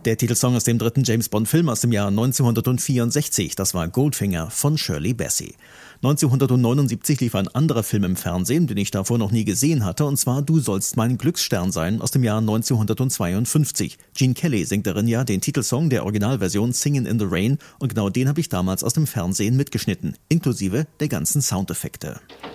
Der Titelsong aus dem dritten James-Bond-Film aus dem Jahr 1964, das war Goldfinger von Shirley Bassey. 1979 lief ein anderer Film im Fernsehen, den ich davor noch nie gesehen hatte, und zwar Du sollst mein Glücksstern sein aus dem Jahr 1952. Gene Kelly singt darin ja den Titelsong der Originalversion Singin' in the Rain und genau den habe ich damals aus dem Fernsehen mitgeschnitten, inklusive der ganzen Soundeffekte.